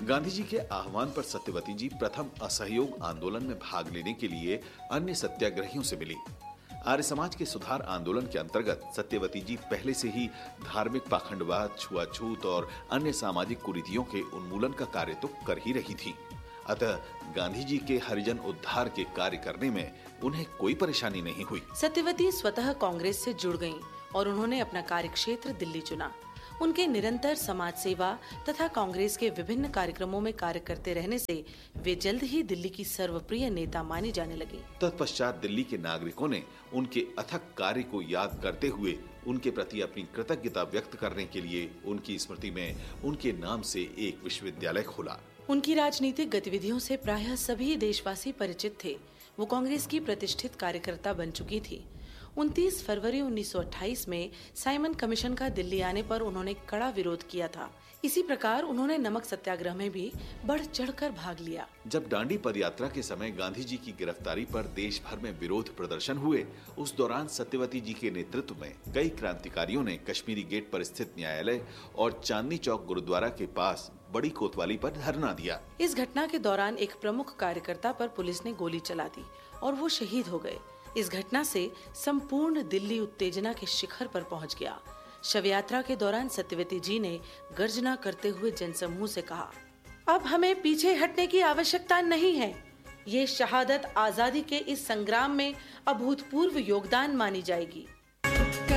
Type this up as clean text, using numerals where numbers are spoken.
गांधी जी के आह्वान पर सत्यवती जी प्रथम असहयोग आंदोलन में भाग लेने के लिए अन्य सत्याग्रहियों से मिली। आर्य समाज के सुधार आंदोलन के अंतर्गत सत्यवती जी पहले से ही धार्मिक पाखंडवाद, छुआछूत और अन्य सामाजिक कुरीतियों के उन्मूलन का कार्य तो कर ही रही थी। अतः गांधी जी के हरिजन उद्धार के कार्य करने में उन्हें कोई परेशानी नहीं हुई। सत्यवती स्वतः कांग्रेस से जुड़ गईं और उन्होंने अपना कार्यक्षेत्र दिल्ली चुना। उनके निरंतर समाज सेवा तथा कांग्रेस के विभिन्न कार्यक्रमों में कार्य करते रहने से वे जल्द ही दिल्ली की सर्वप्रिय नेता मानी जाने लगी। तत्पश्चात दिल्ली के नागरिकों ने उनके अथक कार्य को याद करते हुए उनके प्रति अपनी कृतज्ञता व्यक्त करने के लिए उनकी स्मृति में उनके नाम से एक विश्वविद्यालय खोला। उनकी राजनीतिक गतिविधियों से प्रायः सभी देशवासी परिचित थे। वो कांग्रेस की प्रतिष्ठित कार्यकर्ता बन चुकी थी। 29 फरवरी 1928 में साइमन कमीशन का दिल्ली आने पर उन्होंने कड़ा विरोध किया था। इसी प्रकार उन्होंने नमक सत्याग्रह में भी बढ़ चढ़कर भाग लिया। जब दांडी पदयात्रा के समय गांधी जी की गिरफ्तारी पर देश भर में विरोध प्रदर्शन हुए, उस दौरान सत्यवती जी के नेतृत्व में कई क्रांतिकारियों ने कश्मीरी गेट पर स्थित न्यायालय और चांदनी चौक गुरुद्वारा के पास बड़ी कोतवाली पर धरना दिया। इस घटना के दौरान एक प्रमुख कार्यकर्ता पर पुलिस ने गोली चला दी और वो शहीद हो गए। इस घटना से संपूर्ण दिल्ली उत्तेजना के शिखर पर पहुंच गया। शव यात्रा के दौरान सत्यवती जी ने गर्जना करते हुए जनसमूह से कहा, अब हमें पीछे हटने की आवश्यकता नहीं है। ये शहादत आजादी के इस संग्राम में अभूतपूर्व योगदान मानी जाएगी।